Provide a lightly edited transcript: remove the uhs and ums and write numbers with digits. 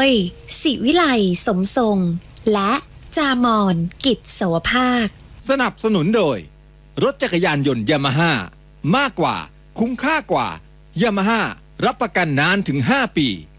ยศิวิไลสมทรงและจามอนกิจโสภาคสนับสนุนโดยรถจักรยานยนต์ยามาฮ่ามากกว่าคุ้มค่ากว่ายามาฮ่ารับประกันนานถึง5 ปี